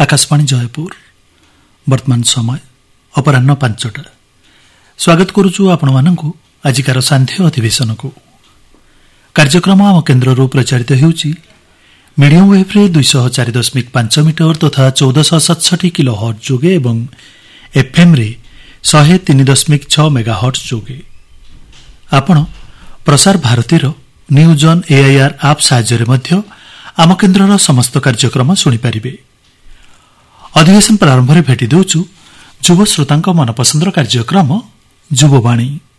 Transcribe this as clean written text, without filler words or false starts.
आकाशवाणी जयपुर वर्तमान समय अपराह्न 5टा। स्वागत करुछु आपण मानकु आजिकार सांध्य अधिवेशन को। कार्यक्रम आम केन्द्रରୁ प्रचारित हेउछि मीडियम वेव रे 204.5 मीटर तथा 1467 किलो हर्ट्ज जोगे एवं एफएम रे 103.6 मेगाहर्ट्ज जोगे। आपण प्रसार भारतीर न्यूज ऑन एआईआर आप साहाय्य मध्य आम केन्द्रर समस्त कार्यक्रम शुणी पारिबे। अधिवेशन प्रारंभ में भेटी देउछु युव श्रोतांक मनपसंदर कार्यक्रम युववाणी।